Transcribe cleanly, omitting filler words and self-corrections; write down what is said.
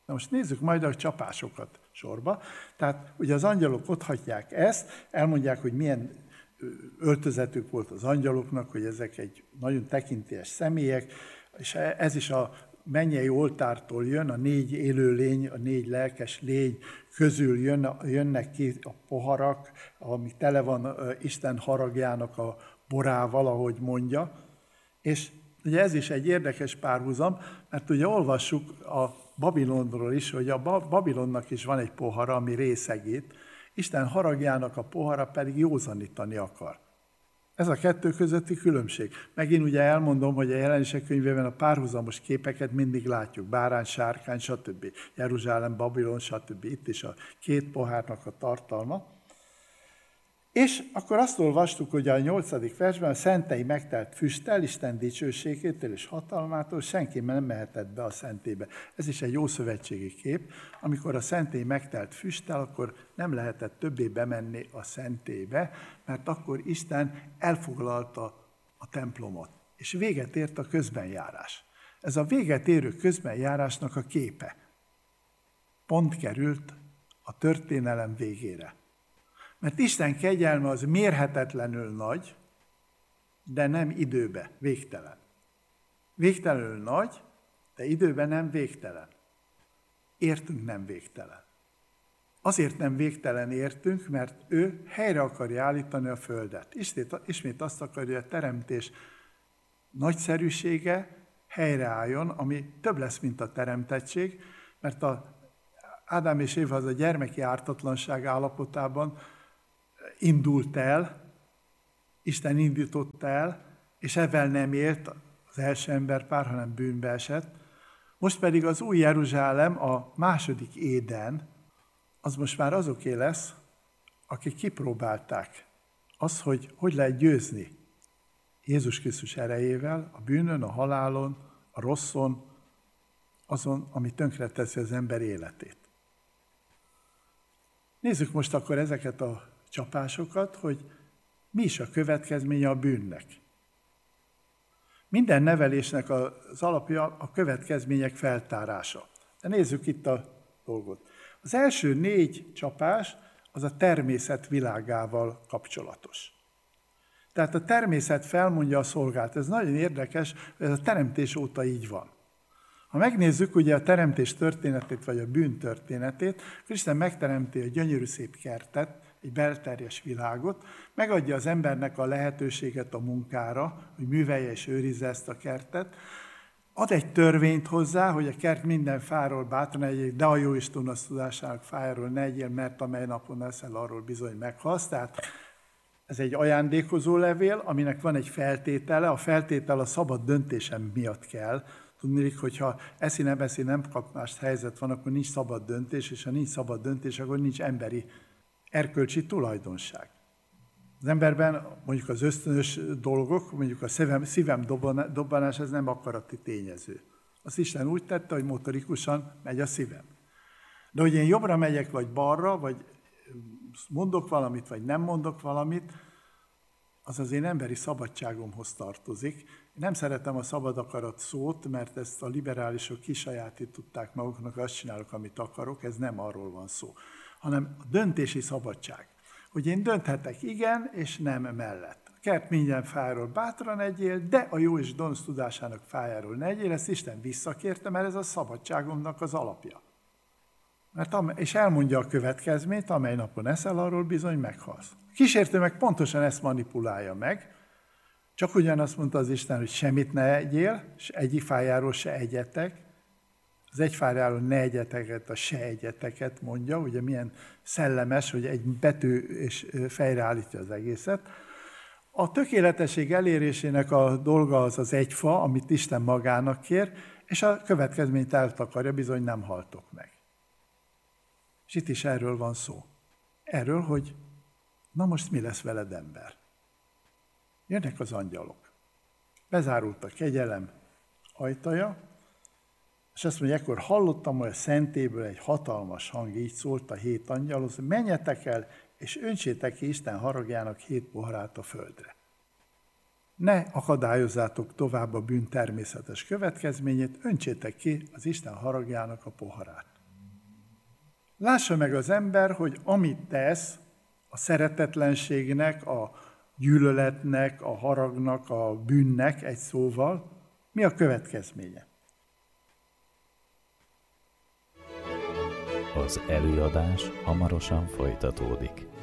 Na most nézzük majd a csapásokat sorba. Tehát ugye az angyalok otthagyják ezt, elmondják, hogy milyen öltözetük volt az angyaloknak, hogy ezek egy nagyon tekintélyes személyek, és ez is a mennyei oltártól jön, a 4 élőlény, a 4 lelkes lény közül jönnek ki a poharak, ami tele van Isten haragjának a borával, ahogy mondja. És ugye ez is egy érdekes párhuzam, mert ugye olvassuk a Babilonról is, hogy a Babilonnak is van egy pohara, ami részegít, Isten haragjának a pohara pedig józanítani akar. Ez a kettő közötti különbség. Megint ugye elmondom, hogy a Jelenések könyvében a párhuzamos képeket mindig látjuk. Bárány, sárkány, stb. Jeruzsálem, Babilon, stb. Itt is a 2 pohárnak a tartalma. És akkor azt olvastuk, hogy a 8. versben a szentei megtelt füsttel, Isten dicsőségétől és hatalmától senki nem mehetett be a szentélybe. Ez is egy ószövetségi kép. Amikor a szentély megtelt füsttel, akkor nem lehetett többé bemenni a szentélybe, mert akkor Isten elfoglalta a templomot, és véget ért a közbenjárás. Ez a véget érő közbenjárásnak a képe. Pont került a történelem végére. Mert Isten kegyelme az mérhetetlenül nagy, de nem időbe, végtelen. Végtelenül nagy, de időben nem végtelen. Értünk nem végtelen. Azért nem végtelen értünk, mert ő helyre akarja állítani a földet. Ismét azt akarja, hogy a teremtés nagyszerűsége helyreálljon, ami több lesz, mint a teremtettség, mert Ádám és Éva az a gyermeki ártatlanság állapotában indult el, Isten indította el, és ezzel nem élt az első emberpár, hanem bűnbe esett. Most pedig az új Jeruzsálem, a második Éden, az most már azoké lesz, akik kipróbálták azt, hogy lehet győzni Jézus Krisztus erejével, a bűnön, a halálon, a rosszon, azon, ami tönkreteszi az ember életét. Nézzük most akkor ezeket a csapásokat, hogy mi is a következménye a bűnnek. Minden nevelésnek az alapja a következmények feltárása. De nézzük itt a dolgot. Az első 4 csapás az a természet világával kapcsolatos. Tehát a természet felmondja a szolgát. Ez nagyon érdekes, hogy ez a teremtés óta így van. Ha megnézzük ugye a teremtés történetét, vagy a bűn történetét, akkor Isten megteremti a gyönyörű szép kertet, egy belterjes világot, megadja az embernek a lehetőséget a munkára, hogy művelje és őrizze ezt a kertet, ad egy törvényt hozzá, hogy a kert minden fáról bátran egyél, de a jó Isten az tudásának fájáról ne egyél, mert amely napon eszel, arról bizony meghalsz. Tehát ez egy ajándékozó levél, aminek van egy feltétele, a feltétel a szabad döntésem miatt kell. Tudnék, hogyha eszi, nem kap más helyzet van, akkor nincs szabad döntés, és ha nincs szabad döntés, akkor nincs emberi erkölcsi tulajdonság. Az emberben mondjuk az ösztönös dolgok, mondjuk a szívem dobbanás, ez nem akarati tényező. Azt Isten úgy tette, hogy motorikusan megy a szívem. De hogy én jobbra megyek, vagy balra, vagy mondok valamit, vagy nem mondok valamit, az az én emberi szabadságomhoz tartozik. Én nem szeretem a szabad akarat szót, mert ezt a liberálisok kisajátították maguknak, azt csinálok, amit akarok, ez nem arról van szó, hanem a döntési szabadság. Hogy én dönthetek igen és nem mellett. A kert minden fájáról bátran egyél, de a jó és gonosz tudásának fájáról ne egyél, ezt Isten visszakérte, mert ez a szabadságomnak az alapja. És elmondja a következményt, amely napon eszel, arról bizony meghalsz. A kísértő meg pontosan ezt manipulálja meg, csak ugyanazt mondta az Isten, hogy semmit ne egyél, és egyik fájáról se egyetek, az egy fájáról ne egyetek, a se egyeteket mondja, ugye milyen szellemes, hogy egy betű és fejreállítja az egészet. A tökéletesség elérésének a dolga az az egy fa, amit Isten magának kér, és a következményt eltakarja, bizony nem haltok meg. És itt is erről van szó. Erről, hogy na most mi lesz veled, ember? Jönnek az angyalok. Bezárult a kegyelem ajtaja, és azt mondja, ekkor hallottam, hogy a szentélyből egy hatalmas hang így szólt a 7 angyalhoz, hogy menjetek el, és öntsétek ki Isten haragjának 7 poharát a földre. Ne akadályozzátok tovább a bűn természetes következményét, öntsétek ki az Isten haragjának a poharát. Lássa meg az ember, hogy amit tesz, a szeretetlenségnek, a gyűlöletnek, a haragnak, a bűnnek, egy szóval, mi a következménye. Az előadás hamarosan folytatódik.